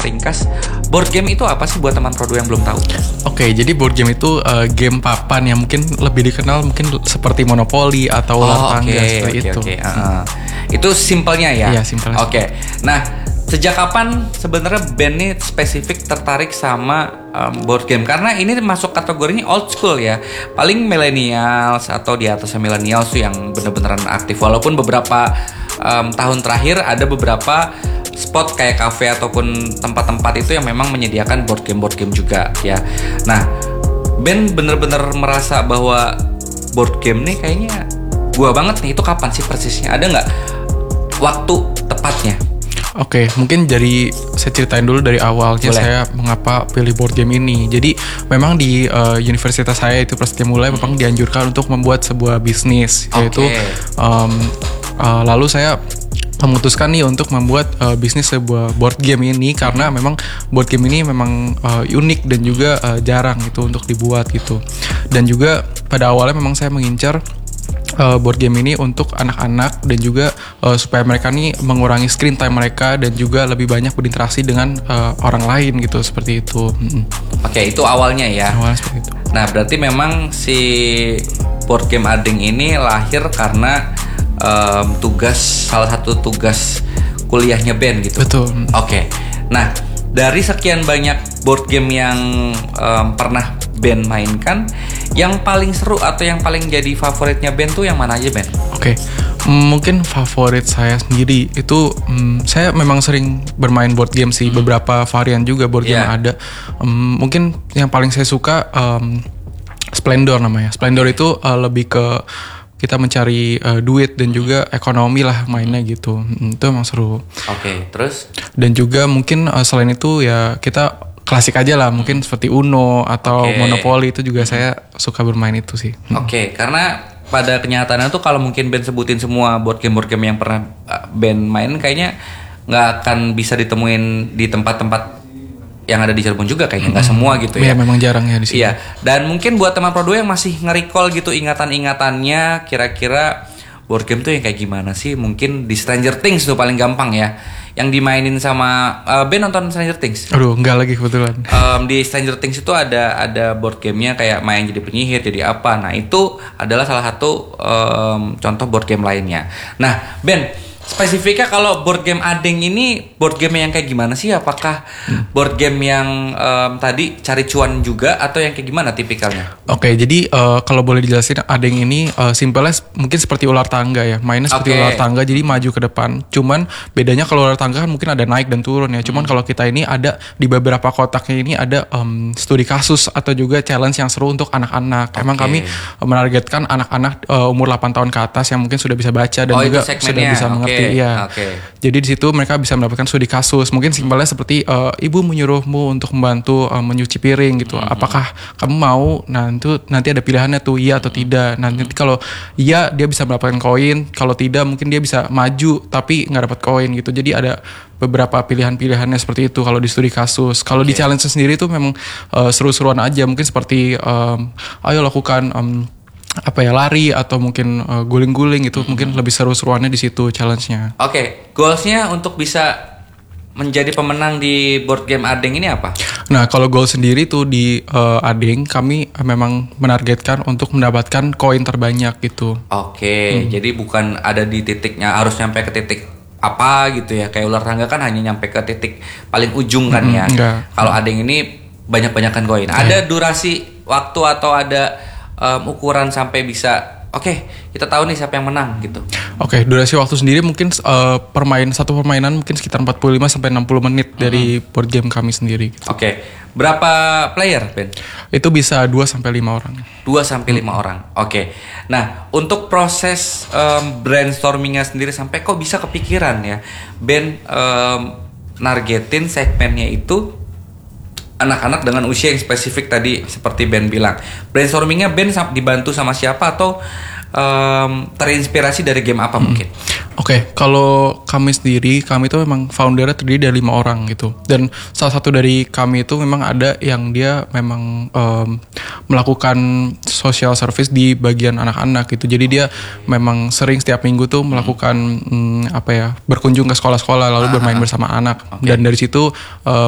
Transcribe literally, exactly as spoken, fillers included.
ringkas, board game itu apa sih buat teman Produ yang belum tahu? Oke, jadi board game itu uh, game papan yang mungkin lebih dikenal mungkin seperti Monopoly atau ular Oh, tangga oke, seperti oke, itu. oke. Uh, itu simpelnya ya? Iya, simpelnya. Oke. Nah, sejak kapan sebenarnya band ini spesifik tertarik sama um, board game? Karena ini masuk kategorinya old school ya. Paling millennials atau di atasnya millennials tuh yang bener-beneran aktif. Walaupun beberapa um, tahun terakhir ada beberapa spot kayak cafe ataupun tempat-tempat itu yang memang menyediakan board game board game juga ya. Nah, band bener-bener merasa bahwa board game nih kayaknya gua banget nih. Itu kapan sih persisnya? Ada nggak waktu tepatnya? Oke, mungkin dari saya ceritain dulu dari awalnya. Boleh. Saya mengapa pilih board game ini. Jadi memang di uh, universitas saya itu Prasetya Mulai hmm. memang dianjurkan untuk membuat sebuah bisnis, yaitu okay. um, uh, lalu saya memutuskan nih untuk membuat uh, bisnis sebuah board game ini karena memang board game ini memang uh, unik dan juga uh, jarang gitu untuk dibuat gitu. Dan juga pada awalnya memang saya mengincar uh, board game ini untuk anak-anak dan juga uh, supaya mereka nih mengurangi screen time mereka dan juga lebih banyak berinteraksi dengan uh, orang lain gitu, seperti itu. Mm-hmm. Oke, itu awalnya ya. Awalnya seperti itu. Nah, berarti memang si board game Ading ini lahir karena Um, tugas salah satu tugas kuliahnya band gitu. Betul. Oke. Okay. Nah, dari sekian banyak board game yang um, pernah band mainkan, yang paling seru atau yang paling jadi favoritnya band tuh yang mana aja, band? Oke. Okay. Mungkin favorit saya sendiri itu um, saya memang sering bermain board game sih, hmm. beberapa varian juga board game yeah. ada. Um, mungkin yang paling saya suka um, Splendor namanya. Splendor itu uh, lebih ke kita mencari uh, duit dan juga ekonomi lah mainnya gitu. Hmm, itu emang seru. Oke, okay, terus? Dan juga mungkin uh, selain itu ya kita klasik aja lah, mungkin seperti Uno atau okay. Monopoly itu juga saya suka bermain itu sih. Hmm. Oke, okay, karena pada kenyataannya tuh kalau mungkin band sebutin semua board game board game yang pernah band main kayaknya nggak akan bisa ditemuin di tempat-tempat yang ada di Cirebon juga kayaknya, nggak hmm. semua gitu ya. Iya, memang jarang ya di sini. Iya, dan mungkin buat teman Produ yang masih nge-recall gitu ingatan-ingatannya, kira-kira board game tuh yang kayak gimana sih? Mungkin di Stranger Things tuh paling gampang ya, yang dimainin sama uh, Ben nonton Stranger Things. Aduh, enggak lagi kebetulan. Um, di Stranger Things itu ada ada board gamenya kayak main jadi penyihir, jadi apa. Nah, itu adalah salah satu um, contoh board game lainnya. Nah, Ben, spesifiknya kalau board game Ading ini board game yang kayak gimana sih? Apakah hmm. board game yang um, tadi cari cuan juga atau yang kayak gimana tipikalnya? Oke, okay, jadi uh, kalau boleh dijelasin Ading ini uh, simpelnya mungkin seperti ular tangga ya. Mainnya seperti okay. ular tangga, jadi maju ke depan. Cuman bedanya kalau ular tangga kan mungkin ada naik dan turun ya. Cuman hmm. kalau kita ini ada di beberapa kotaknya ini ada um, studi kasus atau juga challenge yang seru untuk anak-anak. Okay. Emang kami menargetkan anak-anak uh, umur delapan tahun ke atas yang mungkin sudah bisa baca dan oh, juga sudah bisa mengerti. Okay. Iya. Okay. Jadi di situ mereka bisa mendapatkan studi kasus. Mungkin simpelnya seperti uh, ibu menyuruhmu untuk membantu uh, menyuci piring gitu. Mm-hmm. Apakah kamu mau? Nah, itu nanti ada pilihannya tuh iya atau mm-hmm. tidak. Nah, nanti kalau iya dia bisa mendapatkan koin. Kalau tidak mungkin dia bisa maju tapi nggak dapat koin gitu. Jadi ada beberapa pilihan-pilihannya seperti itu kalau di studi kasus. Kalau okay. di challenge sendiri tuh memang uh, seru-seruan aja. Mungkin seperti um, ayo lakukan um, apa ya lari atau mungkin uh, guling-guling itu hmm. mungkin lebih seru-seruannya di situ challenge-nya. Oke, okay. Goals-nya untuk bisa menjadi pemenang di board game Ading ini apa? Nah, kalau goal sendiri tuh di uh, Ading kami memang menargetkan untuk mendapatkan koin terbanyak gitu. Oke, okay. hmm. jadi bukan ada di titiknya harus nyampe ke titik apa gitu ya. Kayak ular tangga kan hanya nyampe ke titik paling ujung kan hmm, ya. Kalau Ading ini banyak-banyakan koin. Yeah. Ada durasi waktu atau ada Um, ukuran sampai bisa oke okay, kita tahu nih siapa yang menang gitu. Oke, okay, durasi waktu sendiri mungkin uh, permain satu permainan mungkin sekitar empat puluh lima sampai enam puluh menit mm-hmm. dari board game kami sendiri gitu. Oke. Okay. Berapa player, Ben? Itu bisa dua sampai lima orang. dua sampai lima orang. Oke. Okay. Nah, untuk proses um, brainstormingnya sendiri sampai kok bisa kepikiran ya Ben um, nargetin segmennya itu anak-anak dengan usia yang spesifik tadi seperti Ben bilang. Brainstormingnya Ben dibantu sama siapa atau um, terinspirasi dari game apa hmm. mungkin? Oke, okay, kalau kami sendiri, kami itu memang foundernya terdiri dari lima orang gitu. Dan salah satu dari kami itu memang ada yang dia memang um, melakukan social service di bagian anak-anak gitu. Jadi dia memang sering setiap minggu tuh melakukan hmm. um, apa ya berkunjung ke sekolah-sekolah lalu ah, bermain bersama anak. Okay. Dan dari situ um,